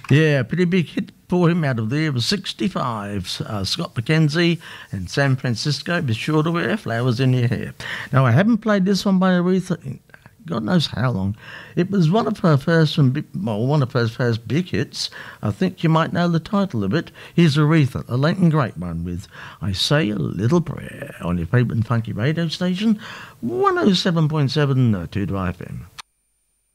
Yeah, pretty big hit for him out of there. It was 65. Scott McKenzie and San Francisco. Be sure to wear flowers in your hair. Now, I haven't played this one by Aretha in God knows how long. It was one of her first one of her first big hits. I think you might know the title of it. Here's Aretha, a late and great one with I Say a Little Prayer on your favourite and funky radio station, 107.7 Tudor FM.